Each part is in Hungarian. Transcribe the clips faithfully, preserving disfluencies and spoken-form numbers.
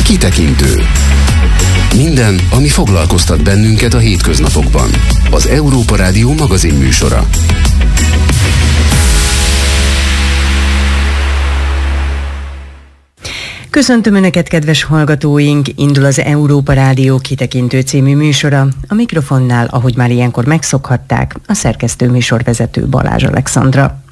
Kitekintő. Minden, ami foglalkoztat bennünket a hétköznapokban. Az Európa Rádió magazin műsora. Köszöntöm Önöket, kedves hallgatóink! Indul az Európa Rádió Kitekintő című műsora. A mikrofonnál, ahogy már ilyenkor megszokhatták, a szerkesztő műsorvezető Balázs Alexandra.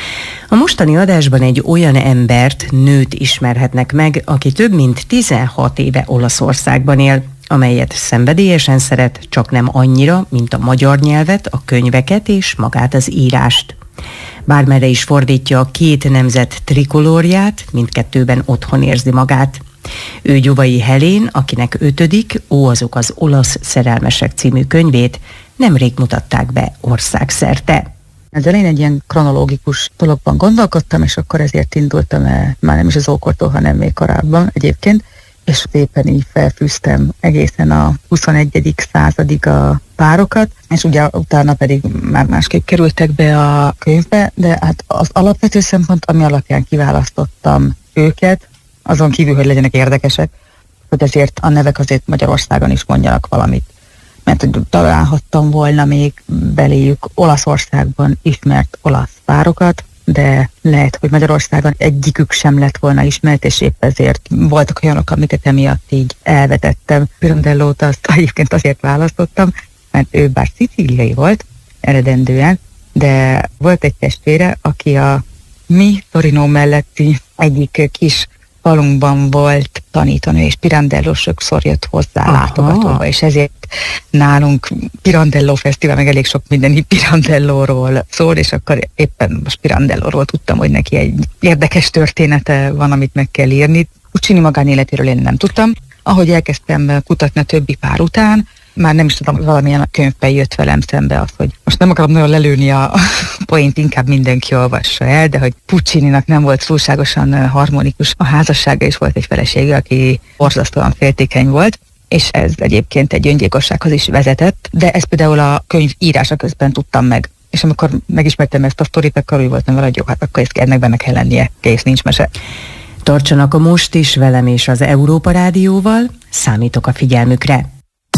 A mostani adásban egy olyan embert, nőt ismerhetnek meg, aki több mint tizenhat éve Olaszországban él, amelyet szenvedélyesen szeret, csak nem annyira, mint a magyar nyelvet, a könyveket és magát az írást. Bármerre is fordítja a két nemzet trikolóriát, mindkettőben otthon érzi magát. Ő Gyuvai Helén, akinek ötödik, Ó, azok az olasz szerelmesek című könyvét nemrég mutatták be országszerte. Az elején egy ilyen kronológikus dologban gondolkodtam, és akkor ezért indultam el, már nem is az ókortól, hanem még korábban egyébként, és szépen így felfűztem egészen a huszonegyedik századig a párokat, és ugye utána pedig már másképp kerültek be a könyvbe, de hát az alapvető szempont, ami alapján kiválasztottam őket, azon kívül, hogy legyenek érdekesek, hogy ezért a nevek azért Magyarországon is mondjanak valamit. Mert hogy találhattam volna még beléjük Olaszországban ismert olasz párokat, de lehet, hogy Magyarországon egyikük sem lett volna ismert, és épp ezért voltak olyanok, amiket emiatt így elvetettem. Pirondellót azt egyébként azért választottam, mert ő bár szicíliai volt eredendően, de volt egy testvére, aki a mi Torino melletti egyik kis falunkban volt tanítanő, és Pirandello sokszor jött hozzá Aha. látogatóba, és ezért nálunk Pirandello Fesztivál, meg elég sok minden Pirandellóról szól, és akkor éppen most Pirandellóról tudtam, hogy neki egy érdekes története van, amit meg kell írni. Puccini magánéletéről én nem tudtam. Ahogy elkezdtem kutatni a többi pár után, már nem is tudom, valamilyen a könyvben jött velem szembe az, hogy most nem akarom nagyon lelőni a poént, inkább mindenki olvassa el, de hogy Puccininak nem volt túlságosan harmonikus a házassága, és volt egy felesége, aki borzasztóan féltékeny volt, és ez egyébként egy öngyilkossághoz is vezetett, de ezt például a könyv írása közben tudtam meg. És amikor megismertem ezt a sztorit, akkor úgy voltam vele, hogy jó, hát akkor ennek benne kell lennie, kész, nincs mese. Tartsanak a most is velem és az Európa Rádióval, számítok a figyelmükre.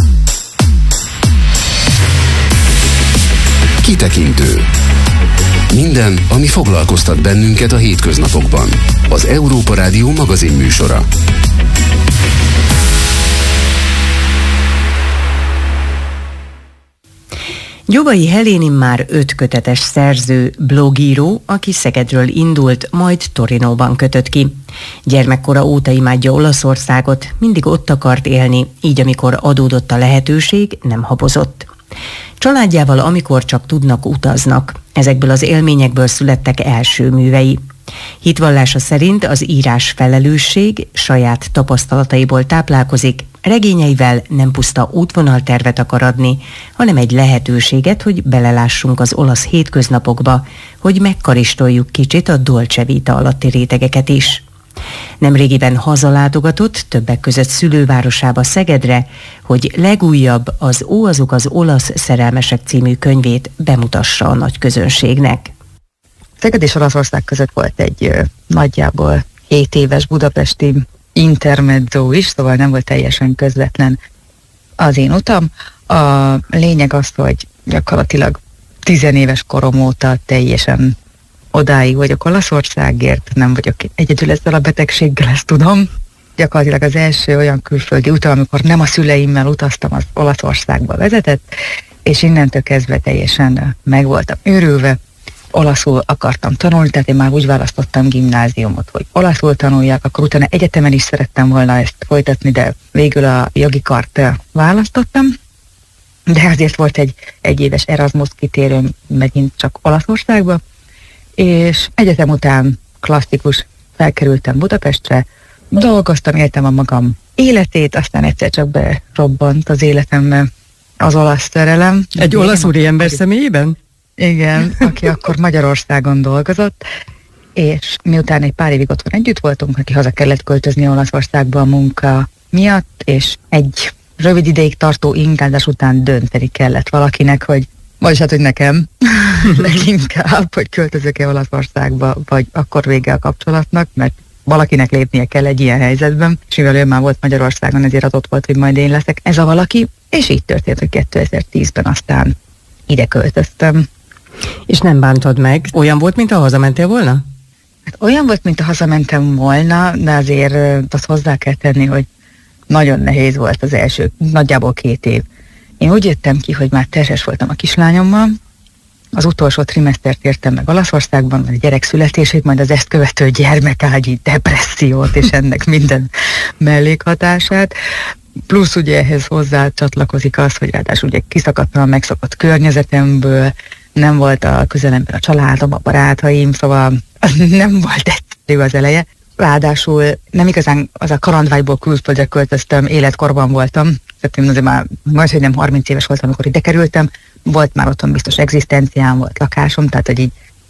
Kitekintő. Minden, ami foglalkoztat bennünket a hétköznapokban. Az Európa Rádió magazin műsora. Gyuvai Helén már öt kötetes szerző, blogíró, aki Szegedről indult, majd Torinóban kötött ki. Gyermekkora óta imádja Olaszországot, mindig ott akart élni, így amikor adódott a lehetőség, nem habozott. Családjával amikor csak tudnak, utaznak. Ezekből az élményekből születtek első művei. Hitvallása szerint az írás felelősség, saját tapasztalataiból táplálkozik, regényeivel nem puszta útvonaltervet akar adni, hanem egy lehetőséget, hogy belelássunk az olasz hétköznapokba, hogy megkaristoljuk kicsit a dolce vita alatti rétegeket is. Nemrégiben hazalátogatott, többek között szülővárosába, Szegedre, hogy legújabb az Ó, azok az olasz szerelmesek című könyvét bemutassa a nagy közönségnek. Szeged és Olaszország között volt egy ö, nagyjából hét éves budapesti intermezzo is, szóval nem volt teljesen közvetlen az én utam. A lényeg az, hogy gyakorlatilag tizenéves korom óta teljesen odáig vagyok Olaszországért, nem vagyok egyedül ezzel a betegséggel, ezt tudom. Gyakorlatilag az első olyan külföldi utam, amikor nem a szüleimmel utaztam, az Olaszországba vezetett, és innentől kezdve teljesen meg voltam őrülve. Olaszul akartam tanulni, tehát én már úgy választottam gimnáziumot, hogy olaszul tanuljak, akkor utána egyetemen is szerettem volna ezt folytatni, de végül a jogi kart választottam. De azért volt egy egyéves Erasmus kitérőm megint csak Olaszországba, és egyetem után klasszikus felkerültem Budapestre, dolgoztam, éltem a magam életét, aztán egyszer csak berobbant az életembe az olasz szerelem. Egy olasz úriember személyében? Igen, aki akkor Magyarországon dolgozott, és miután egy pár évig otthon együtt voltunk, neki haza kellett költözni Olaszországba a munka miatt, és egy rövid ideig tartó ingázás után dönteni kellett valakinek, hogy vagyis hát, hogy nekem leginkább, hogy költözök-e Olaszországba, vagy akkor vége a kapcsolatnak, mert valakinek lépnie kell egy ilyen helyzetben, és mivel ő már volt Magyarországon, ezért adott volt, hogy majd én leszek ez a valaki, és így történt, hogy kétezer-tízben aztán ide költöztem. És nem bántad meg? Olyan volt, mint ha hazamentél volna? Hát olyan volt, mint ha hazamentem volna, de azért azt hozzá kell tenni, hogy nagyon nehéz volt az első, nagyjából két év. Én úgy jöttem ki, hogy már terhes voltam a kislányommal, az utolsó trimesztert értem meg Olaszországban, a gyerek születését, majd az ezt követő gyermekágyi depressziót, és ennek minden mellékhatását. Plusz ugye ehhez hozzá csatlakozik az, hogy ráadásul ugye kiszakadtam a megszokott környezetemből, nem volt a közelemben a családom, a barátaim, szóval nem volt egyszerű az eleje. Ráadásul nem igazán az a kalandvágyból külföldre költöztem, életkorban voltam, tehát én azért már majdhogy nem harminc éves voltam, amikor ide kerültem, volt már otthon biztos egzisztenciám, volt lakásom, tehát hogy így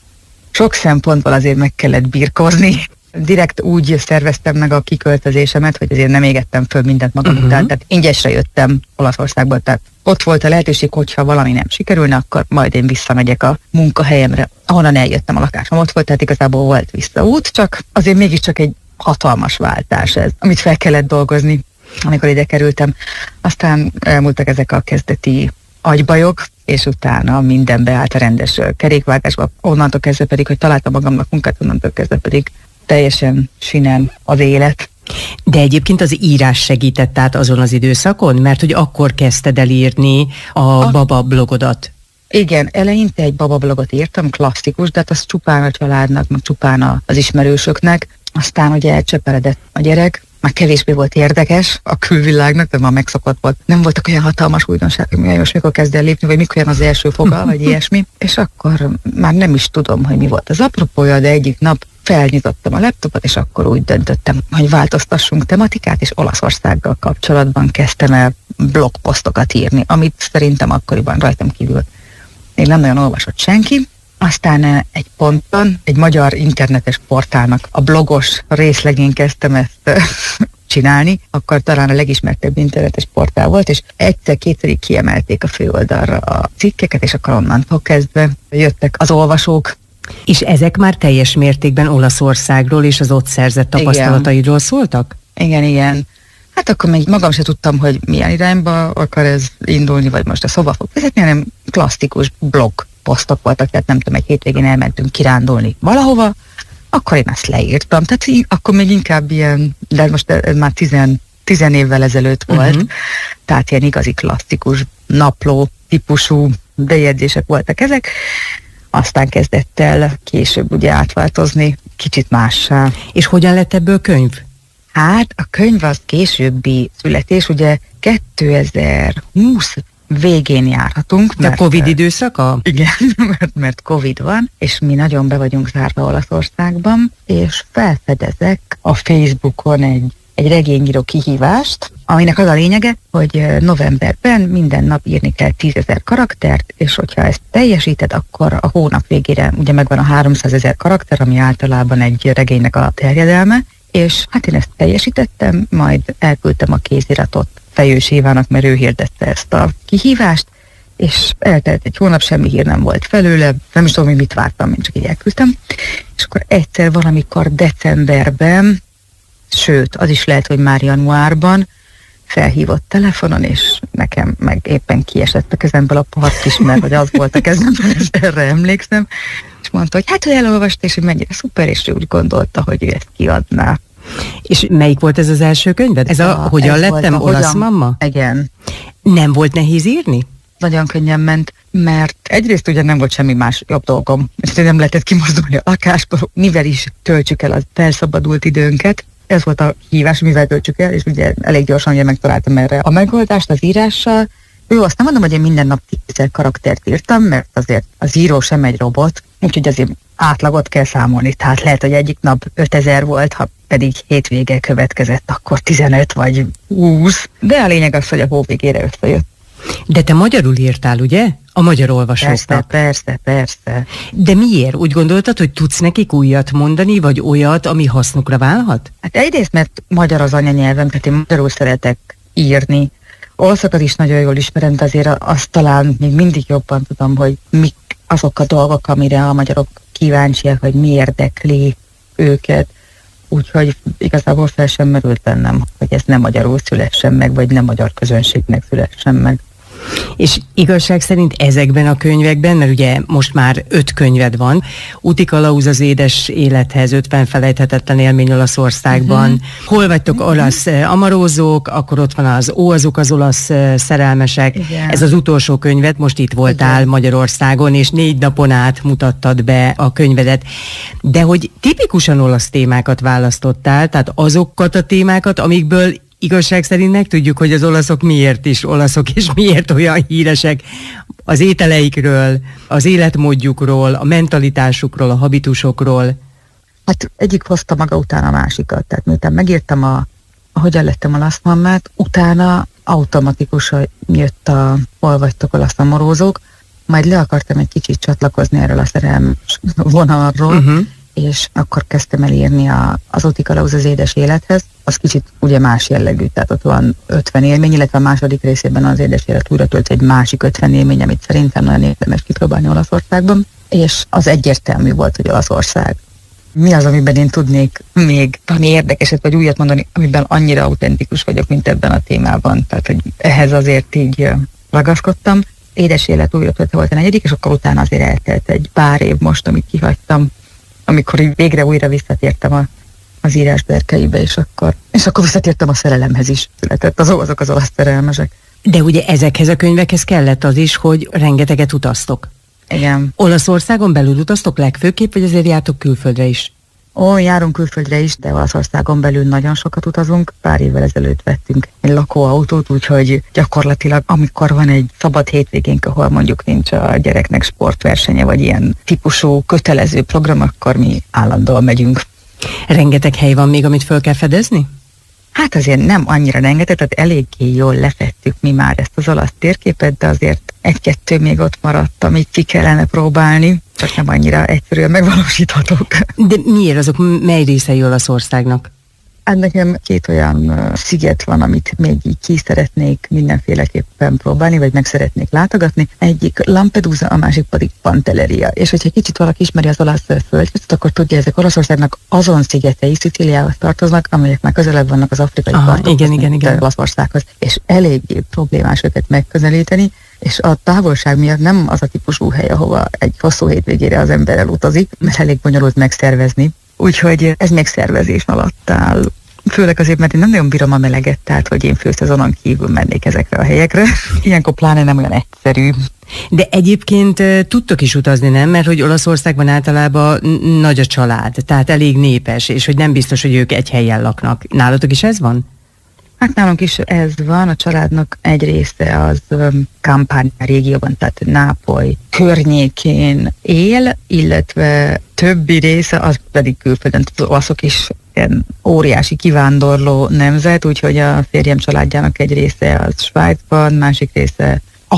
sok szempontból azért meg kellett birkózni. Direkt úgy szerveztem meg a kiköltözésemet, hogy azért nem égettem föl mindent magam uh-huh. után, tehát ingyesre jöttem Olaszországból, tehát ott volt a lehetőség, hogyha valami nem sikerülne, akkor majd én visszamegyek a munkahelyemre, ahonnan eljöttem, a lakásom ott volt, tehát igazából volt visszaút, csak azért mégiscsak egy hatalmas váltás ez, amit fel kellett dolgozni, amikor ide kerültem. Aztán elmúltak ezek a kezdeti agybajok, és utána minden beállt a rendes kerékvágásba, onnantól kezdve pedig, hogy találtam magamnak munkát, onnantól kezdve pedig teljesen sinen az élet. De egyébként az írás segített át azon az időszakon? Mert hogy akkor kezdted el írni a, a baba blogodat. Igen, eleinte egy baba blogot írtam, klasszikus, de hát az csupán a családnak, meg csupán az ismerősöknek. Aztán ugye elcseperedett a gyerek, már kevésbé volt érdekes a külvilágnak, de már megszokott volt. Nem voltak olyan hatalmas újdonságok, hogy most mikor kezd el lépni, vagy mikor jön az első fogal, vagy ilyesmi. És akkor már nem is tudom, hogy mi volt az apropója, de egyik nap felnyitottam a laptopot, és akkor úgy döntöttem, hogy változtassunk tematikát, és Olaszországgal kapcsolatban kezdtem el blogposztokat írni, amit szerintem akkoriban rajtam kívül még nem nagyon olvasott senki. Aztán egy ponton egy magyar internetes portálnak a blogos részlegén kezdtem ezt csinálni, akkor talán a legismertebb internetes portál volt, és egyszer-kétszer kiemelték a főoldalra a cikkeket, és akkor onnantól kezdve jöttek az olvasók. És ezek már teljes mértékben Olaszországról és az ott szerzett tapasztalataidról szóltak? Igen, igen. Hát akkor még magam se tudtam, hogy milyen irányba akar ez indulni, vagy most a szoba fog vezetni, hanem klasszikus blog posztok voltak, tehát nem tudom, egy hétvégén elmentünk kirándulni valahova, akkor én azt leírtam. Tehát így, akkor még inkább ilyen, de most ez már tizen, tizen évvel ezelőtt volt, uh-huh. tehát ilyen igazi klasszikus napló típusú bejegyzések voltak ezek. Aztán kezdett el később ugye átváltozni kicsit mássá. És hogyan lett ebből könyv? Hát a könyv az későbbi születés, ugye kétezer-húsz végén járhatunk. De a Covid időszaka? Igen, mert, mert Covid van, és mi nagyon be vagyunk zárva Olaszországban, és felfedezek a Facebookon egy, egy regényíró kihívást, aminek az a lényege, hogy novemberben minden nap írni kell tízezer karaktert, és hogyha ezt teljesíted, akkor a hónap végére ugye megvan a háromszázezer karakter, ami általában egy regénynek a terjedelme, és hát én ezt teljesítettem, majd elküldtem a kéziratot Fejős Évának, mert ő hirdette ezt a kihívást, és eltelt egy hónap, semmi hír nem volt felőle, nem is tudom, hogy mit vártam, én csak így elküldtem. És akkor egyszer valamikor decemberben, sőt, az is lehet, hogy már januárban felhívott telefonon, és nekem meg éppen kiesett a kezemből a part is, mert hogy az volt a kezemben, erre emlékszem, és mondta, hogy hát, hogy elolvasta, és hogy mennyire szuper, és ő úgy gondolta, hogy ő ezt kiadná. És melyik volt ez az első könyved? Ez a, a Hogyan ez lettem olasz hogyan, mamma? Igen. Nem volt nehéz írni? Nagyon könnyen ment, mert egyrészt ugye nem volt semmi más jobb dolgom, és nem lehetett kimozdulni a lakásból, mivel is töltsük el a felszabadult időnket. Ez volt a hívás, mivel töltsük el, és ugye elég gyorsan ugye megtaláltam erre a megoldást az írással. Ő azt nem mondom, hogy én minden nap tízezer karaktert írtam, mert azért az író sem egy robot, úgyhogy azért átlagot kell számolni. Tehát lehet, hogy egyik nap ötezer volt, ha pedig hétvége következett, akkor tizenöt vagy húsz. De a lényeg az, hogy a hó végére összejött. De te magyarul írtál, ugye? A magyar olvasóknak. Persze, persze, persze. De miért? Úgy gondoltad, hogy tudsz nekik újat mondani, vagy olyat, ami hasznukra válhat? Hát egyrészt, mert magyar az anyanyelvem, tehát én magyarul szeretek írni. Olaszokat is nagyon jól ismerem, de azért azt talán még mindig jobban tudom, hogy mik azok a dolgok, amire a magyarok kíváncsiak, vagy mi érdekli őket. úgyhogy igazából fel sem merült bennem, hogy ez nem magyarul szülessen meg, vagy nem magyar közönségnek szülessen meg. És igazság szerint ezekben a könyvekben, mert ugye most már öt könyved van, Úti kalauz az édes élethez, ötven felejthetetlen élmény Olaszországban, uh-huh. Hol vagytok uh-huh. olasz amarózók, akkor ott van az Ó, azok az olasz szerelmesek. Igen. Ez az utolsó könyved, most itt voltál Igen. Magyarországon, és négy napon át mutattad be a könyvedet. De hogy tipikusan olasz témákat választottál, tehát azokat a témákat, amikből igazság szerint megtudjuk, hogy az olaszok miért is olaszok, és miért olyan híresek az ételeikről, az életmódjukról, a mentalitásukról, a habitusokról. Hát egyik hozta maga után a másikat. Tehát miután megírtam a, a Hogyan lettem olasz mammát, utána automatikusan jött a Hol vagytok olasz amorózók, majd le akartam egy kicsit csatlakozni erről a szerelmes vonalról, uh-huh. és akkor kezdtem el írni a, az Úti kalauz az édes élethez. Az kicsit ugye más jellegű, tehát ott van ötven élmény, illetve a második részében az édes élet újra tölt egy másik ötven élmény, amit szerintem nagyon érdemes kipróbálni Olaszországban, és az egyértelmű volt, hogy Olaszország. Mi az, amiben én tudnék még valami érdekeset vagy újat mondani, amiben annyira autentikus vagyok, mint ebben a témában. Tehát, hogy ehhez azért így ragaszkodtam. Édes élet újra tölt volt a negyedik, és akkor utána azért eltelt egy pár év most, amit kihagytam, amikor így végre újra visszatértem a, az írás berkeibe, és akkor, és akkor visszatértem a szerelemhez is. Született az, azok az olasz szerelmesek. De ugye ezekhez a könyvekhez kellett az is, hogy rengeteget utaztok. Igen. Olaszországon belül utaztok legfőképp, vagy azért jártok külföldre is? Ó, járunk külföldre is, de Olaszországon belül nagyon sokat utazunk. Pár évvel ezelőtt vettünk egy lakóautót, úgyhogy gyakorlatilag amikor van egy szabad hétvégénk, ahol mondjuk nincs a gyereknek sportversenye, vagy ilyen típusú kötelező program, akkor mi állandóan megyünk. Rengeteg hely van még, amit föl kell fedezni? Hát azért nem annyira rengeteg, tehát eléggé jól lefettük mi már ezt az olasz térképet, de azért egy-kettő még ott maradt, amit ki kellene próbálni, csak nem annyira egyszerűen megvalósíthatók. De miért azok, mely részei Olaszországnak? Hát nekem két olyan uh, sziget van, amit még így ki szeretnék mindenféleképpen próbálni, vagy meg szeretnék látogatni. Egyik Lampedusa, a másik pedig Pantelleria. És hogyha kicsit valaki ismeri az olasz földközt, akkor tudja, ezek Olaszországnak azon szigetei, Szicíliához tartoznak, amelyek már közelebb vannak az afrikai partokhoz, igen, igen, igen. Olaszországhoz. És eléggé problémás őket megközelíteni, és a távolság miatt nem az a típusú hely, ahova egy hosszú hétvégére az ember elutazik, mert elég bonyolult megszervezni. Úgyhogy ez még szervezés alatt áll. Főleg azért, mert én nem nagyon bírom a meleget, tehát hogy én főszezonon kívül mennék ezekre a helyekre. Ilyenkor pláne nem olyan egyszerű. De egyébként tudtok is utazni, nem? Mert hogy Olaszországban általában nagy a család, tehát elég népes, és hogy nem biztos, hogy ők egy helyen laknak. Nálatok is ez van? Hát nálunk is ez van, a családnak egy része az um, Campania régióban, tehát Nápoly környékén él, illetve többi része az pedig külföldön. Az olaszok is ilyen óriási kivándorló nemzet, úgyhogy a férjem családjának egy része az Svájcban, másik része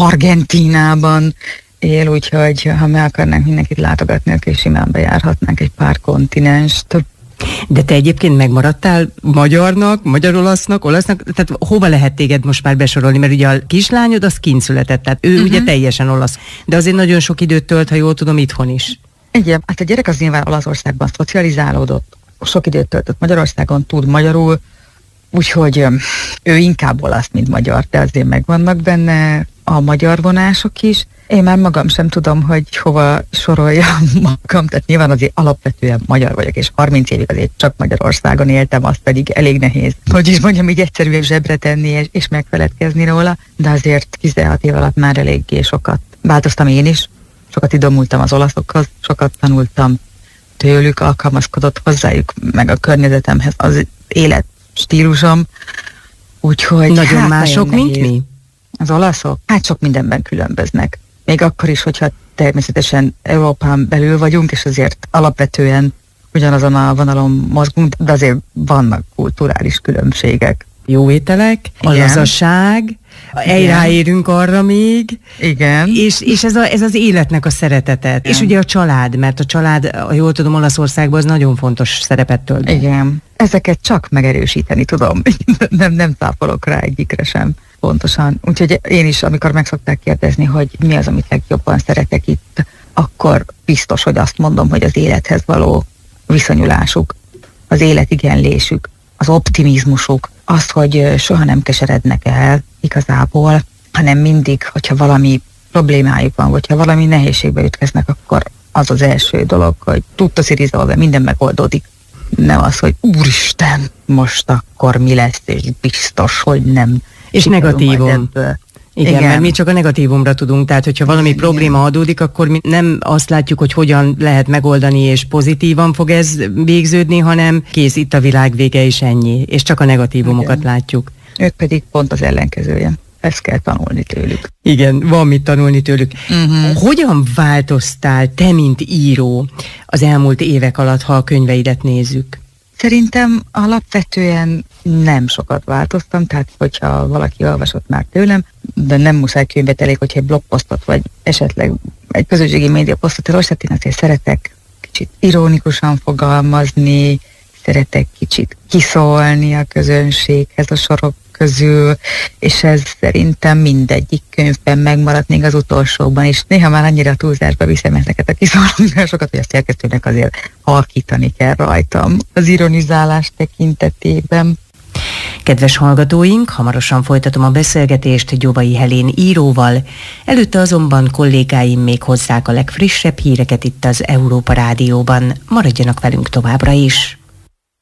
Argentínában él, úgyhogy ha meg akarnánk mindenkit látogatni, akkor simán bejárhatnánk egy pár kontinenst. De te egyébként megmaradtál magyarnak, magyar-olasznak, olasznak, tehát hova lehet téged most már besorolni? Mert ugye a kislányod az kint született, tehát ő uh-huh. ugye teljesen olasz. De azért nagyon sok időt tölt, ha jól tudom, itthon is. Igen, hát a gyerek az nyilván Olaszországban szocializálódott, sok időt töltött Magyarországon, tud magyarul, úgyhogy ő inkább olasz, mint magyar, de azért megvannak benne a magyar vonások is. Én már magam sem tudom, hogy hova soroljam magam, tehát nyilván azért alapvetően magyar vagyok, és harminc évig azért csak Magyarországon éltem, az pedig elég nehéz. Hogy is mondjam, így egyszerűen zsebre tenni és, és megfeledkezni róla, de azért tizenhat év alatt már eléggé sokat változtam én is, sokat idomultam az olaszokhoz, sokat tanultam tőlük, alkalmazkodott hozzájuk, meg a környezetemhez az életstílusom, úgyhogy... Nagyon hát, mások, nagyon mint mi? Az olaszok? Hát sok mindenben különböznek. Még akkor is, hogyha természetesen Európán belül vagyunk, és azért alapvetően ugyanazon a vonalon mozgunk, de azért vannak kulturális különbségek. Jó ételek, a lazaság, ráérünk arra még. Igen. És, és ez, a, ez az életnek a szeretetet. Igen. És ugye a család, mert a család, ha jól tudom, Olaszországban az nagyon fontos szerepet tölt. Igen. Ezeket csak megerősíteni tudom. nem, nem cáfolok rá egyikre sem. Pontosan. Úgyhogy én is, amikor meg szokták kérdezni, hogy mi az, amit legjobban szeretek itt, akkor biztos, hogy azt mondom, hogy az élethez való viszonyulásuk. az életigenlésük, az optimizmusuk, az, hogy soha nem keserednek el igazából, hanem mindig, hogyha valami problémájuk van, vagy ha valami nehézségbe ütköznek, akkor az az első dolog, hogy tudta szirizolva, minden megoldódik. Nem az, hogy úristen, most akkor mi lesz, és biztos, hogy nem. És negatívum. Igen, Igen, mert mi csak a negatívumra tudunk, tehát hogyha valami Igen. probléma adódik, akkor mi nem azt látjuk, hogy hogyan lehet megoldani, és pozitívan fog ez végződni, hanem kész, itt a világ vége, és ennyi. És csak a negatívumokat Igen. látjuk. Ők pedig pont az ellenkezője. Ezt kell tanulni tőlük. Igen, van mit tanulni tőlük. Uh-huh. Hogyan változtál te, mint író, az elmúlt évek alatt, ha a könyveidet nézzük? Szerintem alapvetően nem sokat változtam, tehát hogyha valaki olvasott már tőlem, de nem muszáj könyvet, elég, hogyha egy blogposztot, vagy esetleg egy közösségi médiaposztot elolvasott, én azért szeretek kicsit ironikusan fogalmazni, szeretek kicsit kiszólni a közönséghez a sorok közül, és ez szerintem mindegyik könyvben megmaradt, még az utolsóban is. Néha már annyira túlzásba viszem ezeket a kiszólásokat, hogy a szerkesztőnek azért halkítani kell rajtam az ironizálás tekintetében. Kedves hallgatóink, hamarosan folytatom a beszélgetést Gyóbai Helén íróval, előtte azonban kollégáim még hozzák a legfrissebb híreket itt az Európa Rádióban. Maradjanak velünk továbbra is!